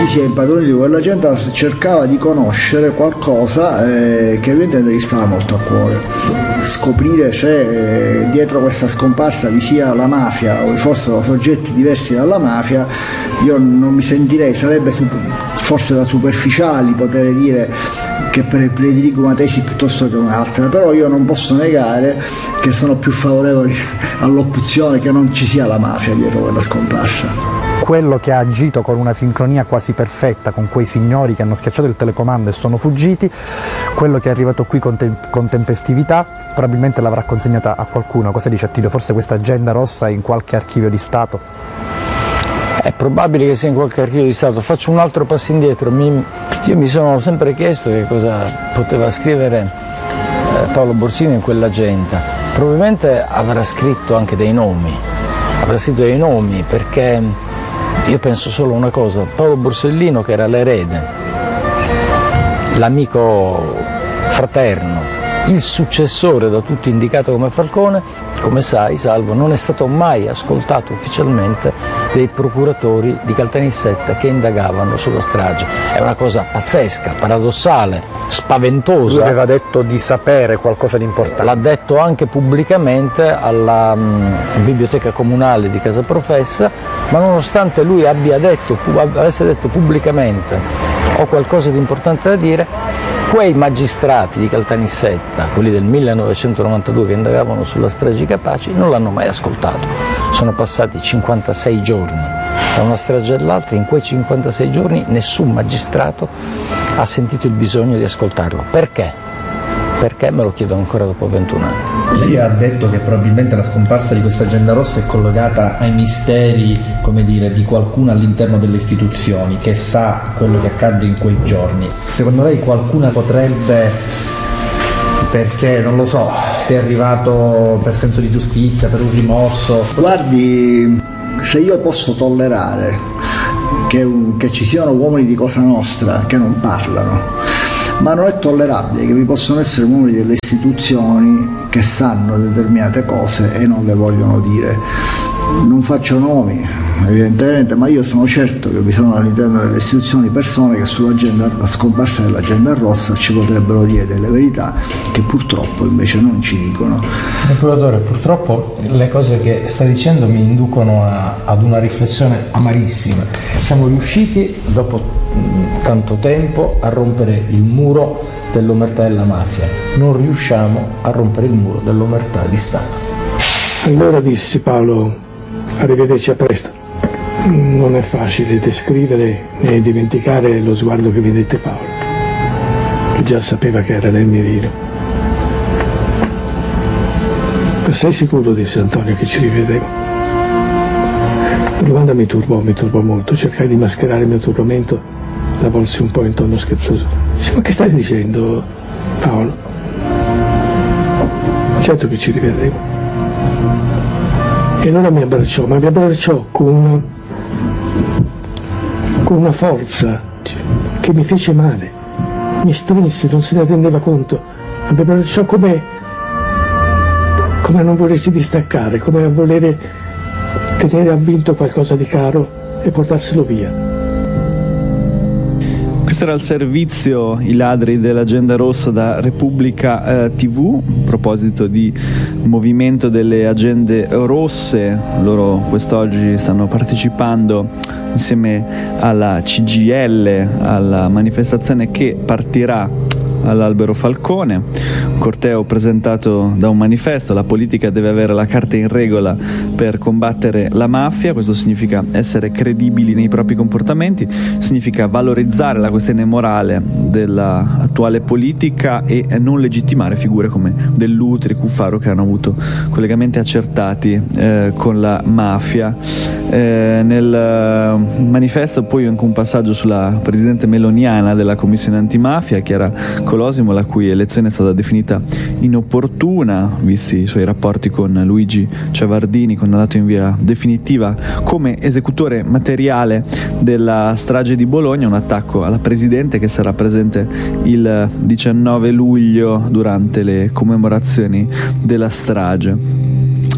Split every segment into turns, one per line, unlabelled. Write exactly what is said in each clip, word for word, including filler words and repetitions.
chi si è impadronito di quell'agenda cercava di conoscere qualcosa eh, che evidentemente gli stava molto a cuore. Scoprire se eh, dietro questa scomparsa vi sia la mafia o vi fossero soggetti diversi dalla mafia, io non mi sentirei, sarebbe forse da superficiali poter dire che prediligo una tesi piuttosto che un'altra, però io non posso negare che sono più favorevoli all'opzione che non ci sia la mafia dietro quella scomparsa.
Quello che ha agito con una sincronia quasi perfetta con quei signori che hanno schiacciato il telecomando e sono fuggiti, quello che è arrivato qui con, te- con tempestività, probabilmente l'avrà consegnata a qualcuno. Cosa dice Attilio? Forse questa agenda rossa è in qualche archivio di Stato?
È probabile che sia in qualche archivio di Stato. Faccio un altro passo indietro. Mi, io mi sono sempre chiesto che cosa poteva scrivere eh, Paolo Borsellino in quell'agenda. Probabilmente avrà scritto anche dei nomi, avrà scritto dei nomi perché io penso solo una cosa: Paolo Borsellino, che era l'erede, l'amico fraterno, il successore da tutti indicato come Falcone, come sai Salvo, non è stato mai ascoltato ufficialmente dei procuratori di Caltanissetta che indagavano sulla strage. È una cosa pazzesca, paradossale, spaventosa.
Lui aveva detto di sapere qualcosa di importante.
L'ha detto anche pubblicamente alla mh, biblioteca comunale di Casa Professa, ma nonostante lui abbia detto, avesse detto pubblicamente ho qualcosa di importante da dire, quei magistrati di Caltanissetta, quelli del millenovecentonovantadue che indagavano sulla strage di Capaci, non l'hanno mai ascoltato. Sono passati cinquantasei giorni da una strage all'altra, in quei cinquantasei giorni nessun magistrato ha sentito il bisogno di ascoltarlo. Perché? Perché me lo chiedo ancora dopo ventuno anni.
Lei ha detto che probabilmente la scomparsa di questa agenda rossa è collegata ai misteri, come dire, di qualcuno all'interno delle istituzioni che sa quello che accadde in quei giorni. Secondo lei qualcuna potrebbe, perché non lo so, è arrivato per senso di giustizia, per un rimorso?
Guardi, se io posso tollerare che, che ci siano uomini di Cosa Nostra che non parlano, ma non è tollerabile che vi possono essere uomini delle istituzioni che sanno determinate cose e non le vogliono dire. Non faccio nomi, evidentemente, ma io sono certo che vi sono all'interno delle istituzioni persone che sull'agenda, la scomparsa dell'agenda rossa ci potrebbero dire delle verità che purtroppo invece non ci dicono.
Procuratore, purtroppo le cose che sta dicendo mi inducono a, ad una riflessione amarissima. Siamo riusciti, dopo tanto tempo, a rompere il muro dell'omertà della mafia. Non riusciamo a rompere il muro dell'omertà di Stato.
Allora dissi Paolo, arrivederci, a presto. Non è facile descrivere né dimenticare lo sguardo che mi dette Paolo, che già sapeva che era nel mirino. Sei sicuro, disse Antonio, che ci rivedremo? La domanda mi turbò, mi turbò molto. Cercai di mascherare il mio turbamento, la volsi un po' in tono scherzoso. Dice, ma che stai dicendo, Paolo? Certo che ci rivedremo. E allora mi abbracciò, ma mi abbracciò con una, con una forza che mi fece male. Mi strinse, non se ne rendeva conto. Mi abbracciò come, come a non volersi distaccare, come a volere tenere avvinto qualcosa di caro e portarselo via.
Questo era il servizio I ladri dell'agenda rossa da Repubblica eh, tivù. A proposito di movimento delle agende rosse, loro quest'oggi stanno partecipando insieme alla C G I L alla manifestazione che partirà all'Albero Falcone, un corteo presentato da un manifesto. La politica deve avere la carta in regola per combattere la mafia. Questo significa essere credibili nei propri comportamenti, significa valorizzare la questione morale dell'attuale politica e non legittimare figure come Dell'Utri, Cuffaro, che hanno avuto collegamenti accertati eh, con la mafia. Eh, nel manifesto poi anche un passaggio sulla presidente meloniana della commissione antimafia, Chiara Colosimo, la cui elezione è stata definita inopportuna visti i suoi rapporti con Luigi Ciavardini, condannato in via definitiva come esecutore materiale della strage di Bologna, un attacco alla presidente che sarà presente il diciannove luglio durante le commemorazioni della strage.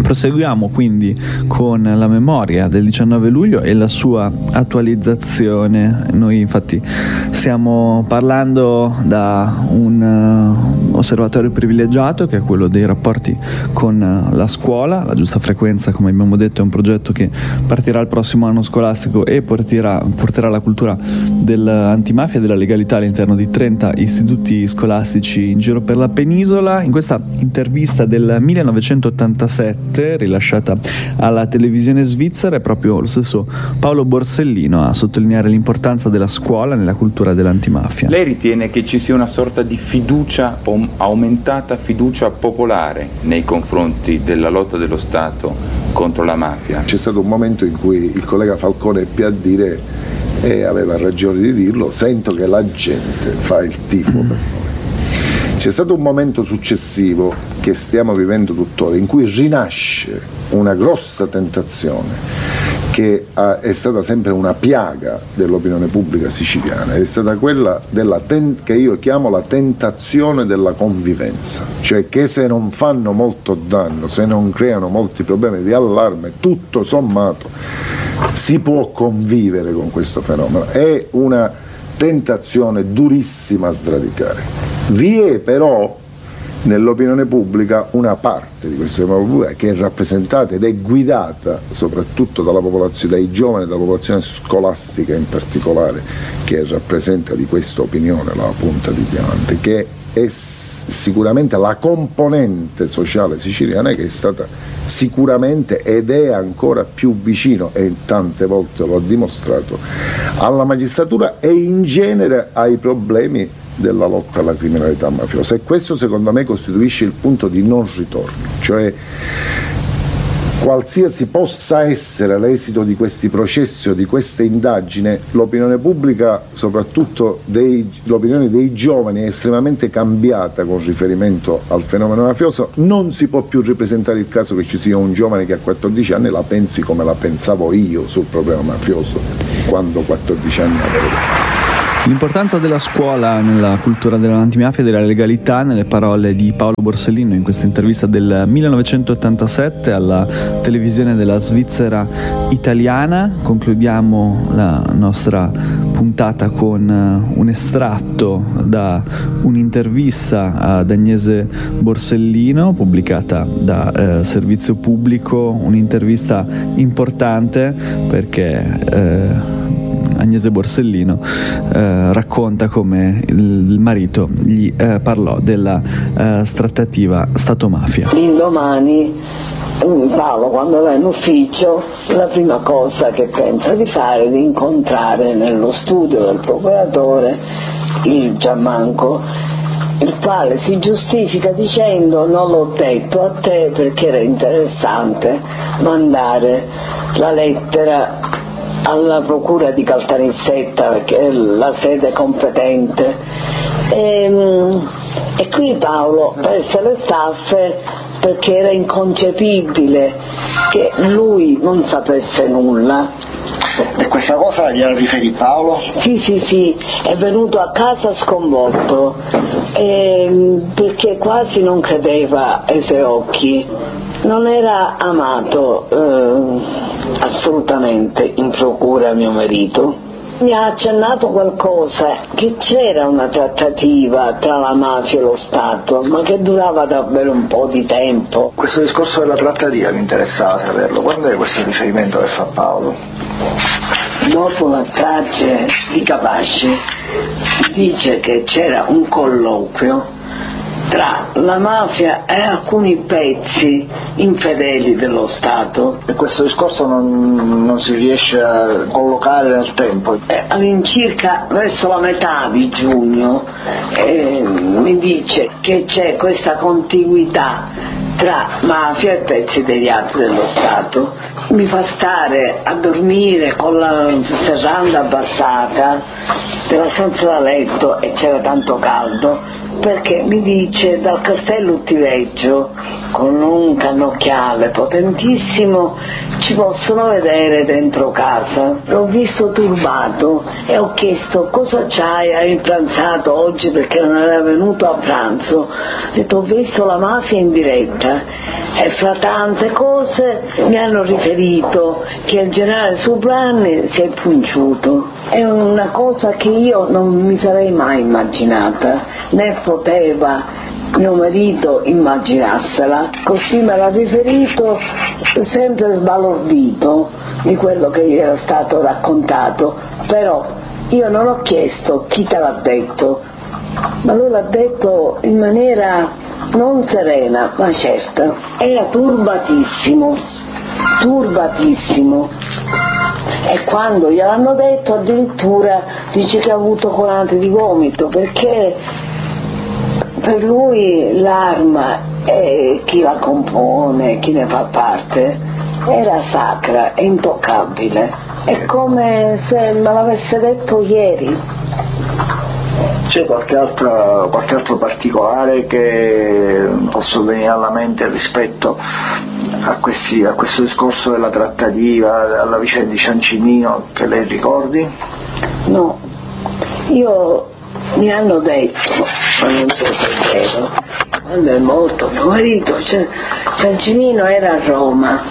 Proseguiamo quindi con la memoria del diciannove luglio e la sua attualizzazione. Noi infatti stiamo parlando da un uh, osservatorio privilegiato, che è quello dei rapporti con uh, la scuola. La giusta frequenza, come abbiamo detto, è un progetto che partirà il prossimo anno scolastico e porterà, porterà la cultura dell'antimafia e della legalità all'interno di trenta istituti scolastici in giro per la penisola. In questa intervista del millenovecentottantasette rilasciata alla televisione svizzera è proprio lo stesso Paolo Borsellino a sottolineare l'importanza della scuola nella cultura dell'antimafia.
Lei ritiene che ci sia una sorta di fiducia, o aumentata fiducia popolare nei confronti della lotta dello Stato contro la mafia?
C'è stato un momento in cui il collega Falcone ebbe a dire, e aveva ragione di dirlo, sento che la gente fa il tifo per noi. C'è stato un momento successivo che stiamo vivendo tuttora in cui rinasce una grossa tentazione che è stata sempre una piaga dell'opinione pubblica siciliana, è stata quella della ten- che io chiamo la tentazione della convivenza, cioè che se non fanno molto danno, se non creano molti problemi di allarme, tutto sommato si può convivere con questo fenomeno. È una tentazione durissima a sradicare. Vi è però nell'opinione pubblica una parte di questa opinione pubblica che è rappresentata ed è guidata soprattutto dalla popolazione, dai giovani, dalla popolazione scolastica in particolare, che rappresenta di questa opinione la punta di diamante, che è sicuramente la componente sociale siciliana che è stata sicuramente ed è ancora più vicino, e tante volte lo ha dimostrato, alla magistratura e in genere ai problemi della lotta alla criminalità mafiosa. E questo secondo me costituisce il punto di non ritorno, cioè qualsiasi possa essere l'esito di questi processi o di queste indagini, l'opinione pubblica, soprattutto dei, l'opinione dei giovani, è estremamente cambiata con riferimento al fenomeno mafioso. Non si può più ripresentare il caso che ci sia un giovane che a quattordici anni la pensi come la pensavo io sul problema mafioso quando quattordici anni avevo.
L'importanza della scuola nella cultura dell'antimafia e della legalità, nelle parole di Paolo Borsellino in questa intervista del millenovecentottantasette alla televisione della Svizzera italiana. Concludiamo la nostra puntata con un estratto da un'intervista ad Agnese Borsellino pubblicata da eh, Servizio Pubblico, un'intervista importante perché eh, Agnese Borsellino eh, racconta come il marito gli eh, parlò della eh, trattativa Stato-mafia.
L'indomani Paolo, quando va in ufficio, la prima cosa che pensa di fare è di incontrare nello studio del procuratore il Giammanco, il quale si giustifica dicendo: non l'ho detto a te perché era interessante mandare la lettera alla procura di Caltanissetta perché è la sede competente, e, e qui Paolo perse le staffe perché era inconcepibile che lui non sapesse nulla.
E questa cosa gliela riferì Paolo?
Sì, sì, sì, è venuto a casa sconvolto eh, perché quasi non credeva ai suoi occhi. Non era amato eh, assolutamente in procura mio marito. Mi ha accennato qualcosa, che c'era una trattativa tra la mafia e lo Stato, ma che durava davvero un po' di tempo.
Questo discorso della trattativa mi interessava saperlo. Quando è questo riferimento che fa Paolo?
Dopo la strage di Capaci si dice che c'era un colloquio tra la mafia e alcuni pezzi infedeli dello Stato.
E questo discorso non, non si riesce a collocare nel tempo?
Eh, all'incirca verso la metà di giugno eh, mi dice che c'è questa contiguità tra mafia e pezzi deviati dello Stato. Mi fa stare a dormire con la serranda abbassata della stanza da letto e c'era tanto caldo, perché mi dice dal castello Uttiveggio con un cannocchiale potentissimo ci possono vedere dentro casa. L'ho visto turbato e ho chiesto: cosa c'hai, hai pranzato oggi, perché non era venuto a pranzo. Ho detto: ho visto la mafia in diretta. vita. E fra tante cose mi hanno riferito che il generale Subranni si è punciuto. È una cosa che io non mi sarei mai immaginata, né poteva mio marito immaginarsela. Così me l'ha riferito, sempre sbalordito di quello che gli era stato raccontato. Però io non ho chiesto chi te l'ha detto, ma lui l'ha detto in maniera non serena ma certa. Era turbatissimo, turbatissimo. E quando gliel'hanno detto addirittura dice che ha avuto colanti di gomito, perché per lui l'arma e chi la compone, chi ne fa parte, era sacra e intoccabile. È come se me l'avesse detto ieri.
C'è qualche, altra, qualche altro particolare che posso venire alla mente rispetto a, questi, a questo discorso della trattativa, alla vicenda di Ciancimino, che lei ricordi?
No, io mi hanno detto, ma non so se è vero, quando è morto mio marito, Ciancimino era a Roma,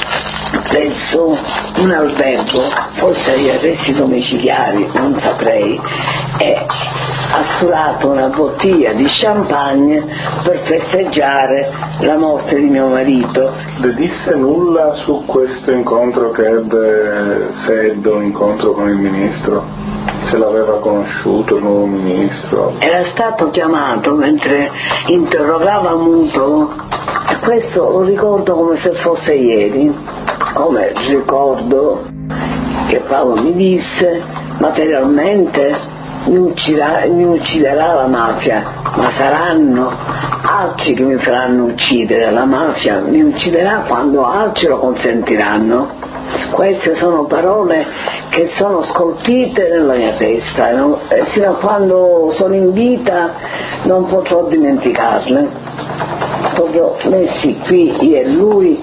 presso un albergo, forse agli arresti domiciliari, non saprei, e ha sfurato una bottiglia di champagne per festeggiare la morte di mio marito.
Le disse nulla su questo incontro che ebbe, se ebbe un incontro con il ministro? Se l'aveva conosciuto il nuovo ministro?
Era stato chiamato mentre interrogava Muto, e questo lo ricordo come se fosse ieri, come ricordo che Paolo mi disse: materialmente mi ucciderà, mi ucciderà la mafia, ma saranno altri che mi faranno uccidere. La mafia mi ucciderà quando altri lo consentiranno. Queste sono parole che sono scolpite nella mia testa, no? E fino a quando sono in vita non potrò dimenticarle. Proprio messi qui io e lui,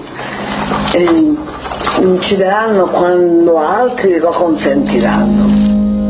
e mi uccideranno quando altri lo consentiranno.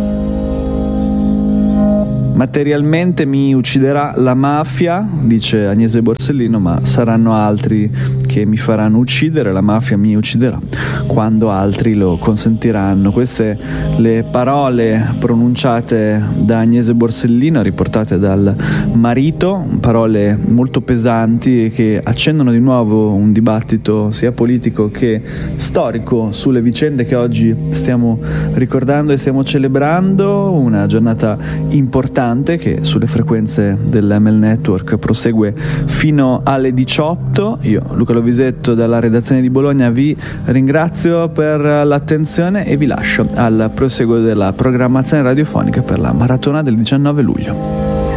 Materialmente mi ucciderà la mafia, dice Agnese Borsellino, ma saranno altri che mi faranno uccidere, la mafia mi ucciderà quando altri lo consentiranno. Queste le parole pronunciate da Agnese Borsellino, riportate dal marito, parole molto pesanti che accendono di nuovo un dibattito sia politico che storico sulle vicende che oggi stiamo ricordando e stiamo celebrando. Una giornata importante che sulle frequenze dell'M L Network prosegue fino alle diciotto. Io, Luca Lovisetto, dalla redazione di Bologna, vi ringrazio per l'attenzione e vi lascio al proseguo della programmazione radiofonica per la maratona del diciannove luglio.